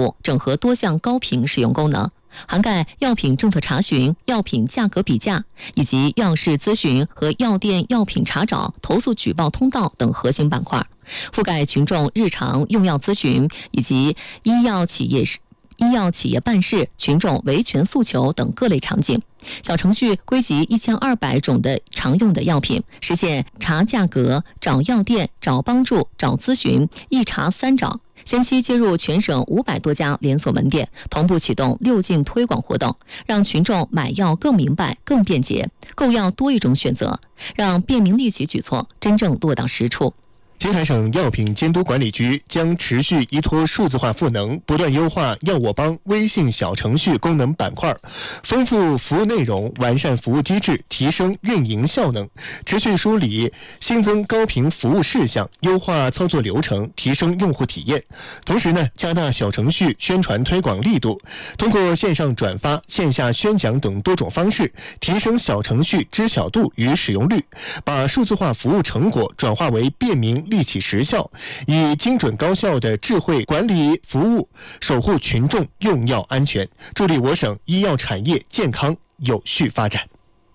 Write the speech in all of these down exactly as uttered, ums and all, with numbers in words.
务，整合多项高频使用功能，涵盖药品政策查询、药品价格比价以及药事咨询和药店药品查找、投诉举报通道等核心板块，覆盖群众日常用药咨询以及医药企业医药企业办事、群众维权诉求等各类场景。小程序归集一千二百种的常用的药品，实现查价格、找药店、找帮助、找咨询，一查三找。先期接入全省五百多家连锁门店，同步启动六进推广活动，让群众买药更明白、更便捷，购药多一种选择，让便民利企举措真正落到实处。 青海省药品监督管理局将持续依托数字化赋能，不断优化药我帮微信小程序功能板块，丰富服务内容，完善服务机制，提升运营效能，持续梳理新增高频服务事项，优化操作流程，提升用户体验。同时呢，加大小程序宣传推广力度，通过线上转发、线下宣讲等多种方式，提升小程序知晓度与使用率，把数字化服务成果转化为便民利企实效，以精准高效的智慧管理服务，守护群众用药安全，助力我省医药产业健康有序发展。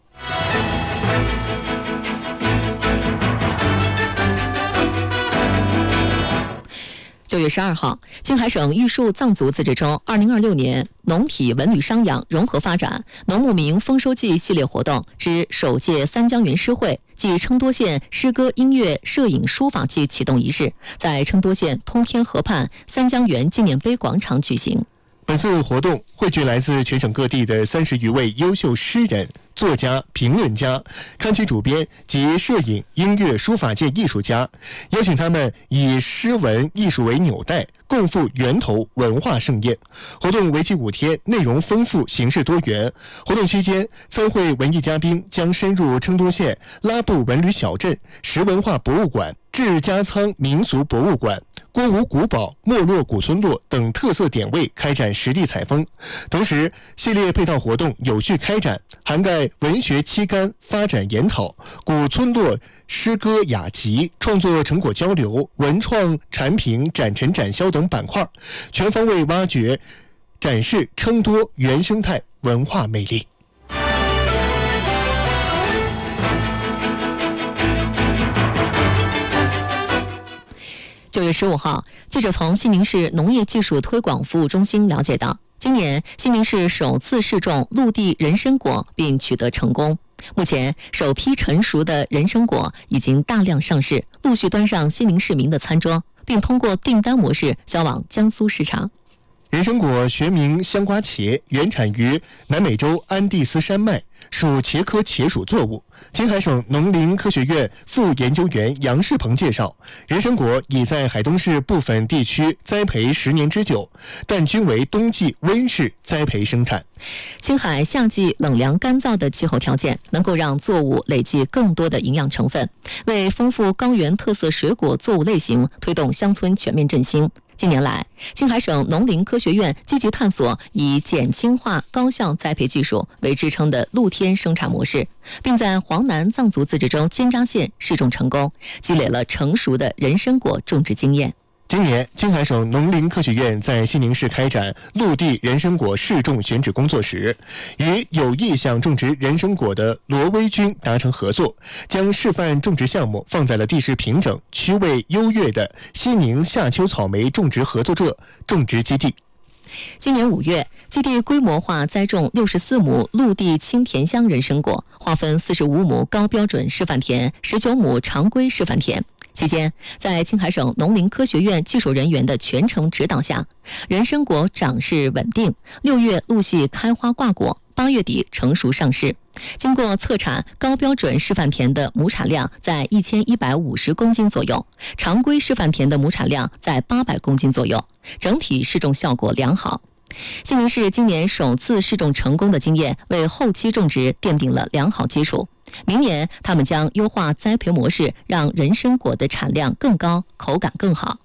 九月十二号，青海省玉树藏族自治州二零二六年农体文旅商养融合发展农牧民丰收季系列活动之首届三江源诗会暨成都县诗歌音乐摄影书法季启动仪式，在成都县通天河畔三江源纪念碑广场举行。 本次活动汇聚来自全省各地的三十余位优秀诗人、作家、评论家、刊期主编及摄影、音乐、书法界艺术家，邀请他们以诗文艺术为纽带，共赴源头文化盛宴。活动为期五天，内容丰富，形式多元。活动期间，参会文艺嘉宾将深入成都县拉布文旅小镇、石文化博物馆、至家仓民俗博物馆、郭吴古堡、没落古村落等特色点位开展实地采风。同时，系列配套活动有序开展，涵盖文学期刊发展研讨、古村落诗歌雅集、创作成果交流、文创产品展陈展销等板块，全方位挖掘展示成都原生态文化魅力。 九月十五号，记者从西宁市农业技术推广服务中心了解到，今年西宁市首次试种陆地人参果并取得成功。目前，首批成熟的人参果已经大量上市，陆续端上西宁市民的餐桌，并通过订单模式销往江苏市场。 人参果学名香瓜茄，原产于南美洲安第斯山脉，属茄科茄属作物。青海省农林科学院副研究员杨世鹏介绍，人参果已在海东市部分地区栽培十年之久，但均为冬季温室栽培生产。 青海夏季冷凉干燥的气候条件，能够让作物累积更多的营养成分，为丰富高原特色水果作物类型，推动乡村全面振兴。近年来，青海省农林科学院积极探索以减轻化高效栽培技术为支撑的露天生产模式，并在黄南藏族自治州尖扎县试种成功，积累了成熟的人参果种植经验。 今年，青海省农林科学院在西宁市开展陆地人参果试种选址工作时，与有意向种植人参果的罗威军达成合作，将示范种植项目放在了地势平整、区位优越的西宁夏秋草莓种植合作社种植基地。 今年五月，基地规模化栽种六十四亩陆地青甜香人参果，划分四十五亩高标准示范田、十九亩常规示范田。期间，在青海省农林科学院技术人员的全程指导下，人参果长势稳定，六月陆续开花挂果，八月底成熟上市。经过测产，高标准示范田的亩产量在一千一百五十公斤左右，常规示范田的亩产量在八百公斤左右，整体试种效果良好。西宁市今年首次试种成功的经验，为后期种植奠定了良好基础。明年，他们将优化栽培模式，让人参果的产量更高，口感更好。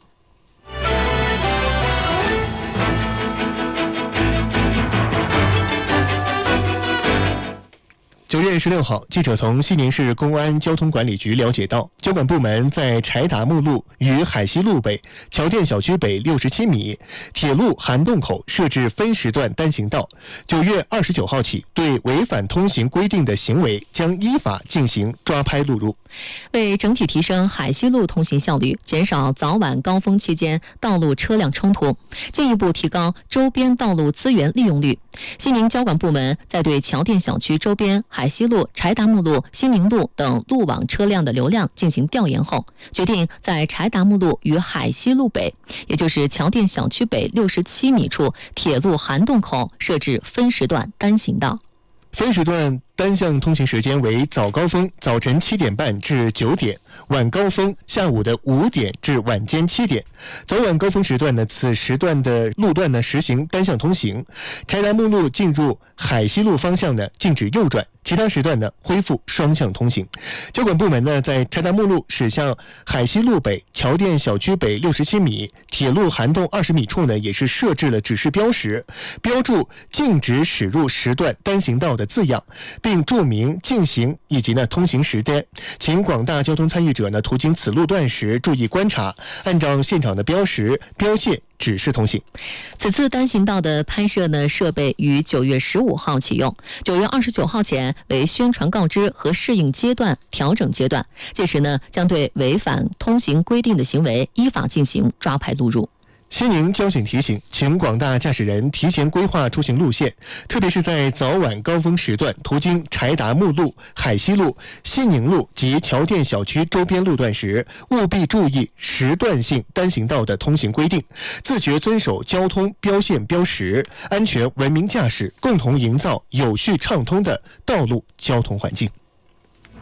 九月十六号，记者从西宁市公安交通管理局了解到，交管部门在柴达木路与海西路北、桥店小区北六十七米、铁路涵洞口设置分时段单行道。九月二十九号起，对违反通行规定的行为将依法进行抓拍录入。 为整体提升海西路通行效率，减少早晚高峰期间道路车辆冲突，进一步提高周边道路资源利用率，西宁交管部门在对桥店小区周边海西路、柴达木路、新宁路等路网车辆的流量进行调研后，决定在柴达木路与海西路北，也就是桥店小区北六十七米处铁路涵洞口设置分时段单行道。 分时段单向通行时间为早高峰早晨七点半至九点，晚高峰下午的五点至晚间七点。早晚高峰时段呢，此时段的路段呢实行单向通行。柴达木路进入海西路方向呢禁止右转，其他时段呢恢复双向通行。交管部门呢在柴达木路驶向海西路北、桥店小区北六十七米、铁路涵洞二十米处呢，也是设置了指示标识，标注禁止驶入时段单行道的字样，并注明禁行以及呢通行时间，请广大交通参与者呢途经此路段时注意观察，按照现场的标识标线指示通行。 此次单行道的拍摄呢设备于九月十五号启用，九月二十九号前为宣传告知和适应阶段、调整阶段，届时呢将对违反通行规定的行为依法进行抓拍录入。 西宁交警提醒，请广大驾驶人提前规划出行路线，特别是在早晚高峰时段途经柴达木路、海西路、西宁路及桥店小区周边路段时，务必注意时段性单行道的通行规定，自觉遵守交通标线标识，安全文明驾驶，共同营造有序畅通的道路交通环境。